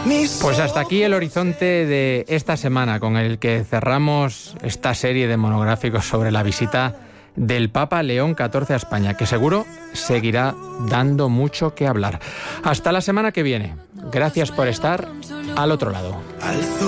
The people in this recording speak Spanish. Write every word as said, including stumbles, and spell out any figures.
Pues hasta aquí el horizonte de esta semana, con el que cerramos esta serie de monográficos sobre la visita del Papa León catorce a España, que seguro seguirá dando mucho que hablar. Hasta la semana que viene. Gracias por estar al otro lado.